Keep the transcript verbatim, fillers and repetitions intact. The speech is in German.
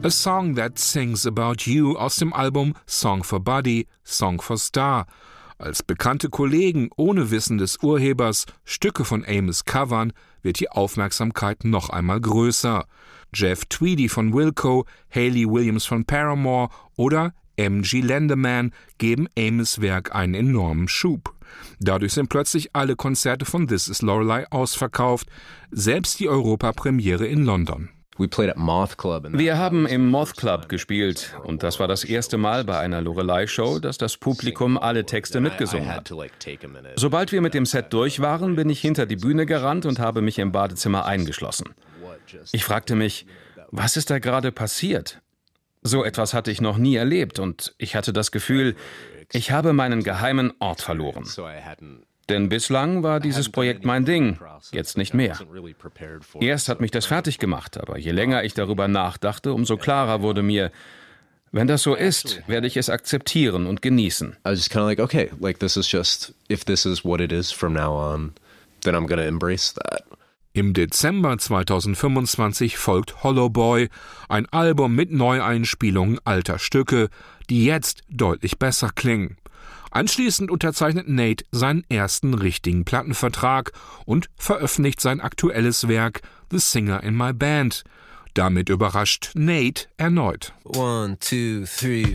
A Song That Sings About You aus dem Album Song for Buddy, Song for Star. Als bekannte Kollegen ohne Wissen des Urhebers Stücke von Amos covern, wird die Aufmerksamkeit noch einmal größer. Jeff Tweedy von Wilco, Hayley Williams von Paramore oder M G Lendeman geben Amos' Werk einen enormen Schub. Dadurch sind plötzlich alle Konzerte von This Is Lorelei ausverkauft, selbst die Europapremiere in London. Wir haben im Moth Club gespielt und das war das erste Mal bei einer Lorelei-Show, dass das Publikum alle Texte mitgesungen hat. Sobald wir mit dem Set durch waren, bin ich hinter die Bühne gerannt und habe mich im Badezimmer eingeschlossen. Ich fragte mich, was ist da gerade passiert? So etwas hatte ich noch nie erlebt und ich hatte das Gefühl, ich habe meinen geheimen Ort verloren. Denn bislang war dieses Projekt mein Ding, jetzt nicht mehr. Erst hat mich das fertig gemacht, aber je länger ich darüber nachdachte, umso klarer wurde mir, wenn das so ist, werde ich es akzeptieren und genießen. I was just kind of like, okay, like this is just, if this is what it is from now on, then I'm gonna embrace that. Im Dezember zweitausendfünfundzwanzig folgt Hollow Boy, ein Album mit Neueinspielungen alter Stücke, die jetzt deutlich besser klingen. Anschließend unterzeichnet Nate seinen ersten richtigen Plattenvertrag und veröffentlicht sein aktuelles Werk The Singer in My Band. Damit überrascht Nate erneut. One, two, three.